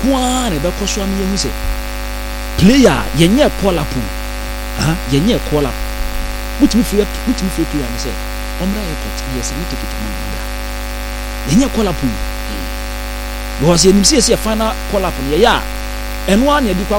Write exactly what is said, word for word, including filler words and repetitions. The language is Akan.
kwa na be ko so am yehu se player yenye call up ah yenye call up mutimi free mutimi free player no say omra airport yes ni ticket man omra yenye call up because yenim se se final call up no ya eno an edi kwa